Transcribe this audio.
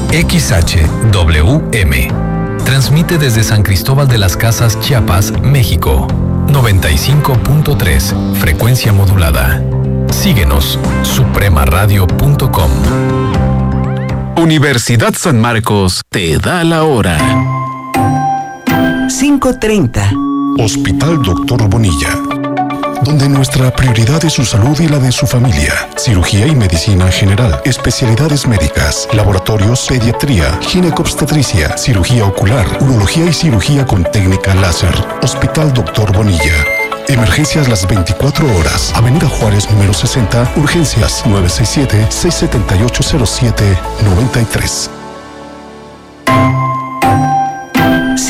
XHWM. Transmite desde San Cristóbal de las Casas, Chiapas, México. 95.3, frecuencia modulada. Síguenos, supremaradio.com. Universidad San Marcos te da la hora. 5:30. Hospital Dr. Bonilla, donde nuestra prioridad es su salud y la de su familia. Cirugía y medicina general, especialidades médicas, laboratorios, pediatría, ginecobstetricia, cirugía ocular, urología y cirugía con técnica láser. Hospital Dr. Bonilla. Emergencias las 24 horas. Avenida Juárez, número 60. Urgencias 967-678-0793.